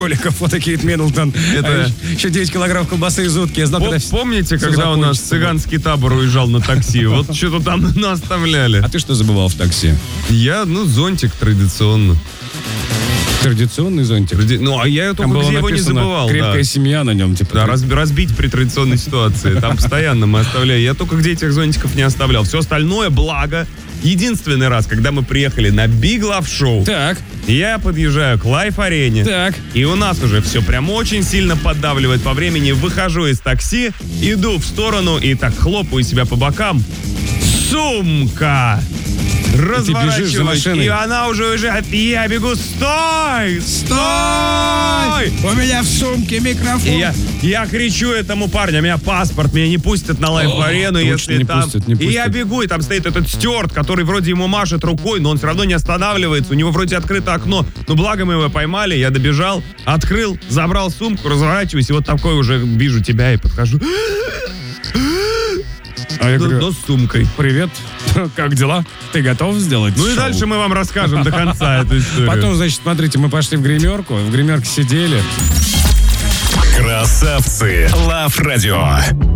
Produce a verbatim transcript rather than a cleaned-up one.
Коликов, вот Кейт Миддлтон. Это... А еще девять килограмм колбасы из утки. Я знал, когда помните, когда у нас цыганский табор уезжал на такси? Вот что-то там нас оставляли. А ты что забывал в такси? Я, ну, зонтик традиционно. Традиционный зонтик? Ну, а я только где его не забывал. Крепкая да. семья на нем. Типа, да, раз, разбить при традиционной ситуации. Там постоянно мы оставляем. Я только где этих зонтиков не оставлял. Все остальное, благо. Единственный раз, когда мы приехали на Big Love Show, так. я подъезжаю к Лайф-арене, так. и у нас уже все прям очень сильно поддавливает по времени. Выхожу из такси, иду в сторону и так хлопаю себя по бокам. Сумка! Разворачиваюсь, и, и она уже уезжает, и я бегу, стой! Стой! У меня в сумке микрофон. И я, я кричу этому парню, у меня паспорт, меня не пустят на Лайф-арену, если не там... Пустят, не пустят. И я бегу, и там стоит этот стюард, который вроде ему машет рукой, но он все равно не останавливается, у него вроде открыто окно, но благо мы его поймали, я добежал, открыл, забрал сумку, разворачиваюсь, и вот такой уже вижу тебя и подхожу. А я говорю, но с сумкой. Привет, как дела? Ты готов сделать Ну шоу? И дальше мы вам расскажем до конца эту историю. Потом, значит, смотрите, мы пошли в гримерку, в гримерке сидели. Красавцы. Лав Радио.